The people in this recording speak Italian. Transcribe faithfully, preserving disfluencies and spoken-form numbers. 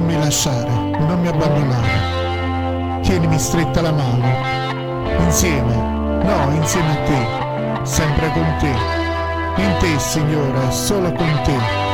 non mi lasciare, non mi abbandonare. Tienimi stretta la mano, insieme, no, insieme a te, sempre con te. In te, Signore, solo con te.